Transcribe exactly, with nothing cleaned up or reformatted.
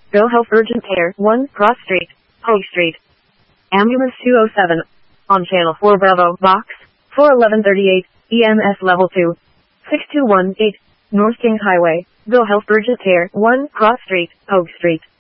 Go Health Urgent Care, one, Cross Street, Hogue Street. Ambulance two oh seven. On Channel four Bravo, Box four eleven thirty-eight, E M S Level two. six two one eight, North Kings Highway. Go Health Urgent Care, one, Cross Street, Hogue Street.